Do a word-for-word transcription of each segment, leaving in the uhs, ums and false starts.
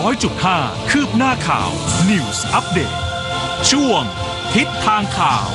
อยจุดห้า คืบหน้าข่าว News Update ช่วงทิศทางข่าว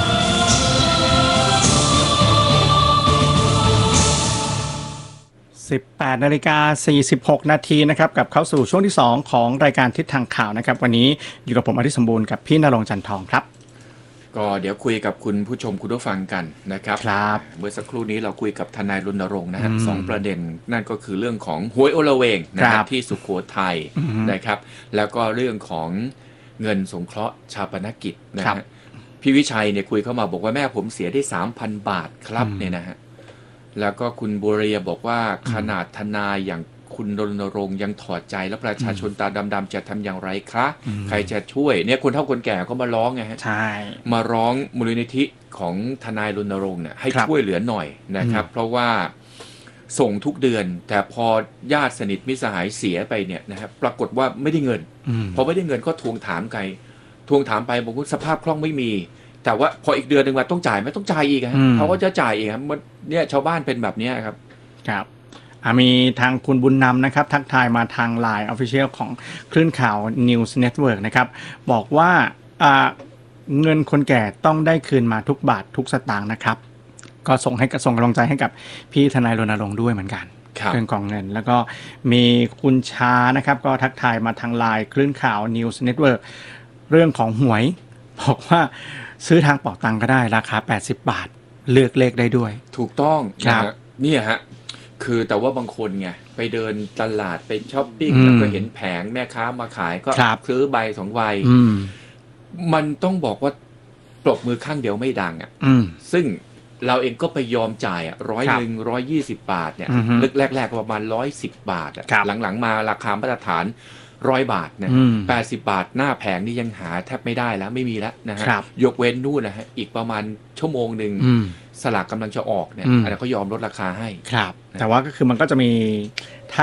สิบแปดนาฬิกาสี่สิบหกนาทีนะครับกับเข้าสู่ช่วงที่สองของรายการทิศทางข่าวนะครับวันนี้อยู่กับผมอธิสมบูรณ์กับพี่ณรงค์จันทร์ทองครับก็เดี๋ยวคุยกับคุณผู้ชมคุณผู้ฟังกันนะครับครับเมื่อสักครู่นี้เราคุยกับทนายรณรงค์นะฮะสองประเด็นนั่นก็คือเรื่องของหวยโอละเวงนะครับที่สุโขทัยนะครับแล้วก็เรื่องของเงินสงเคราะห์ชาปนกิจนะฮะพี่วิชัยเนี่ยคุยเข้ามาบอกว่าแม่ผมเสียได้ สามพัน บาทครับเนี่ยนะฮะแล้วก็คุณบัวเรียบอกว่าขนาดทนายอย่างคุณรณรงค์ยังถอดใจแล้วประชาชนตาดำๆจะทำอย่างไรคะใครจะช่วยเนี่ยคนเฒ่าคนแก่ก็มาร้องไงฮะใช่มาร้องมูลนิธิของทนายรณรงค์เนี่ยให้ช่วยเหลือหน่อยนะครับเพราะว่าส่งทุกเดือนแต่พอญาติสนิทมิตรสหายเสียไปเนี่ยนะครับปรากฏว่าไม่ได้เงินพอไม่ได้เงินก็ทวงถามไกลทวงถามไปบอกว่าสภาพคล่องไม่มีแต่ว่าพออีกเดือนหนึ่งมาต้องจ่ายไม่ต้องจ่ายอีกฮะเขาก็จะจ่ายอีกครับเนี่ยชาวบ้านเป็นแบบนี้ครับครับมีทางคุณบุญนำนะครับทักทายมาทาง ไลน์ Official ของคลื่นข่าว News Network นะครับบอกว่าเงินคนแก่ต้องได้คืนมาทุกบาททุกสตางค์นะครับก็ส่งให้ส่งกำลังใจให้กับพี่ทนายรณรงค์ด้วยเหมือนกันเรื่องของเงินแล้วก็มีคุณชานะครับก็ทักทายมาทาง ไลน์ คลื่นข่าว News Network เรื่องของหวยบอกว่าซื้อทางเป๋าตังก็ได้ราคาแปดสิบบาทเลือกเลขได้ด้วยถูกต้องนะฮะนี่ฮะคือแต่ว่าบางคนไงไปเดินตลาดไปช้อปปิ้งแล้วก็เห็นแผงแม่ค้ามาขายก็ซื้อใบสองใบมันต้องบอกว่าปรบมือข้างเดียวไม่ดังอ่ะซึ่งเราเองก็ไปยอมจ่ายอ่ะร้อยหนึ่งร้อยยี่สิบบาทเนี่ยลึกแรกๆประมาณร้อยสิบบาทอ่ะหลังๆมาราคามาตรฐานร้อยบาทนะแปดสิบบาทหน้าแผงนี่ยังหาแทบไม่ได้แล้วไม่มีแล้วนะฮะยกเว้นนู่นนะฮะอีกประมาณชั่วโมงหนึ่งสลากกำลังจะออกเนี่ยอันนั้นเขายอมลดราคาให้ครับแต่ว่าก็คือมันก็จะมี